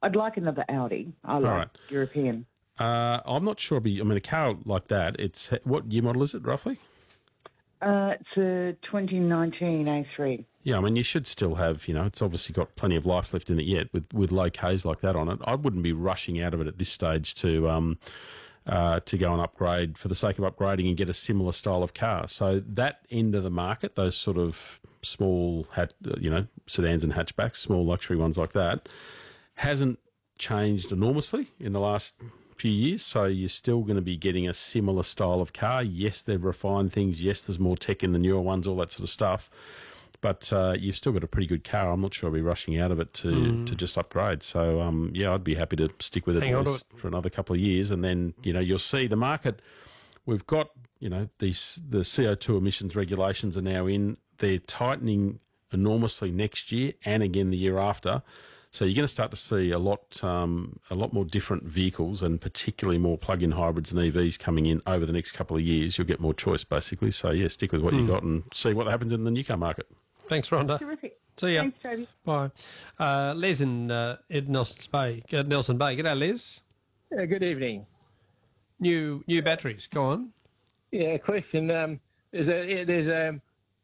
I'd like another Audi. I like right. European. I'm not sure. A car like that, what year model is it, roughly? It's a 2019 A3. Yeah, I mean, you should still have, it's obviously got plenty of life left in it yet with low Ks like that on it. I wouldn't be rushing out of it at this stage to go and upgrade for the sake of upgrading and get a similar style of car. So that end of the market, those sort of small, sedans and hatchbacks, small luxury ones like that, hasn't changed enormously in the last few years. So you're still going to be getting a similar style of car. Yes, they've refined things. Yes, there's more tech in the newer ones, all that sort of stuff. But you've still got a pretty good car. I'm not sure I'll be rushing out of it to just upgrade. So, I'd be happy to stick with it for another couple of years. And then, you'll see the market. We've got, the CO2 emissions regulations are now in. They're tightening enormously next year and again the year after. So you're going to start to see a lot more different vehicles and particularly more plug-in hybrids and EVs coming in over the next couple of years. You'll get more choice, basically. So, yeah, stick with what you got and see what happens in the new car market. Thanks, Rhonda. Terrific. See ya. Thanks, Toby. Bye. Les in Nelson's Bay. Nelson Bay. G'day, Les. Good evening. New batteries. Go on. Yeah, question. There's a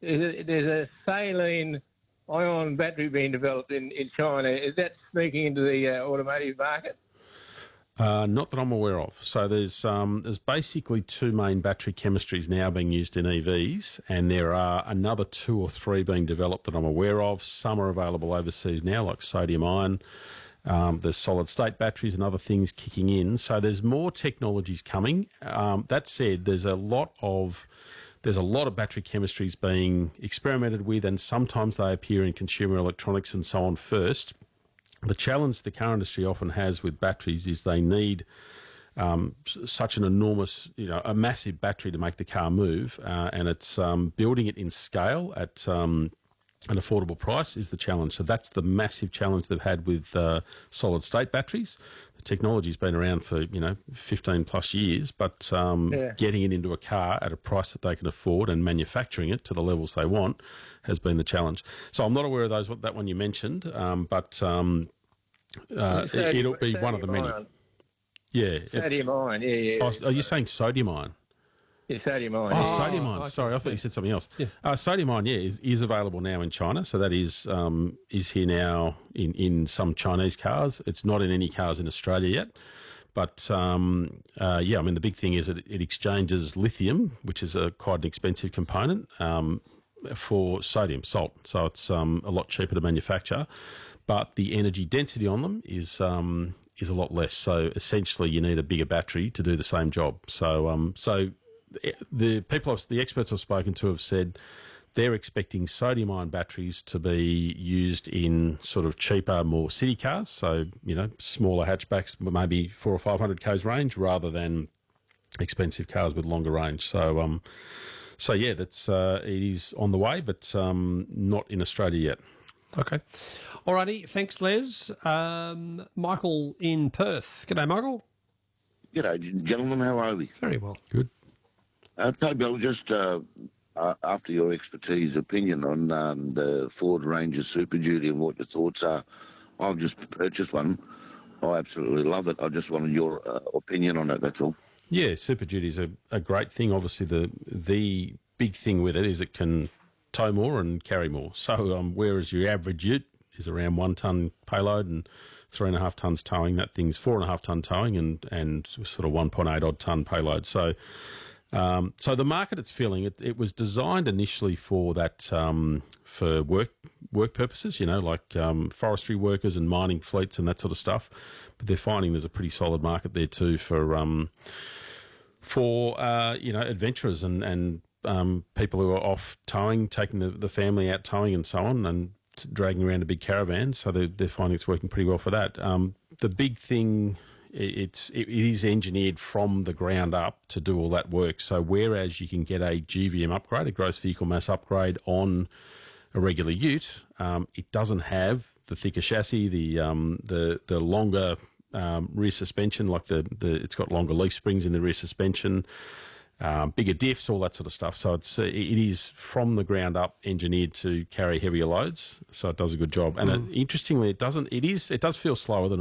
saline ion battery being developed in China. Is that sneaking into the automotive market? Not that I'm aware of. So there's basically two main battery chemistries now being used in EVs, and there are another 2 or 3 being developed that I'm aware of. Some are available overseas now, like sodium ion. There's solid-state batteries and other things kicking in. So there's more technologies coming. That said, there's a lot of battery chemistries being experimented with, and sometimes they appear in consumer electronics and so on first. The challenge the car industry often has with batteries is they need such an enormous, a massive battery to make the car move, and it's building it in scale at an affordable price is the challenge. So that's the massive challenge they've had with solid-state batteries. The technology's been around for 15 plus years, but getting it into a car at a price that they can afford and manufacturing it to the levels they want has been the challenge. So I'm not aware of that one you mentioned, but it'll be one of the many. Yeah, sodium ion. Yeah. Oh, are you saying sodium ion? Yeah, sodium ion. Oh, sodium ion. Sorry, I thought you said something else. Yeah. Sodium ion, is available now in China. So that is here now in some Chinese cars. It's not in any cars in Australia yet. But, the big thing is that it exchanges lithium, which is quite an expensive component, for sodium, salt. So it's a lot cheaper to manufacture. But the energy density on them is a lot less. So essentially you need a bigger battery to do the same job. So the experts I've spoken to have said they're expecting sodium-ion batteries to be used in sort of cheaper, more city cars, so, smaller hatchbacks, maybe 400 or 500 k's range, rather than expensive cars with longer range. So, that's it is on the way, but not in Australia yet. Okay. Alrighty. Thanks, Les. Michael in Perth. G'day, Michael. G'day, gentlemen. How are we? Very well. Good. Toby, I was just after your expertise opinion on the Ford Ranger Super Duty and what your thoughts are. I've just purchased one. I absolutely love it. I just wanted your opinion on it, that's all. Yeah, Super Duty is a great thing. Obviously, the big thing with it is it can tow more and carry more. So whereas your average ute is around 1 tonne payload and 3.5 tonnes towing, that thing's 4.5 tonne towing and sort of 1.8 odd tonne payload. So the market it's filling, it was designed initially for that, for work purposes, like forestry workers and mining fleets and that sort of stuff. But they're finding there's a pretty solid market there too for adventurers and people who are off towing, taking the family out towing and so on, and dragging around a big caravan. So they're finding it's working pretty well for that. The big thing, it is engineered from the ground up to do all that work. So whereas you can get a GVM upgrade, a gross vehicle mass upgrade on a regular ute, it doesn't have the thicker chassis, the longer rear suspension, like it's got longer leaf springs in the rear suspension, bigger diffs, all that sort of stuff. So it is from the ground up engineered to carry heavier loads. So it does a good job. And interestingly, it does feel slower than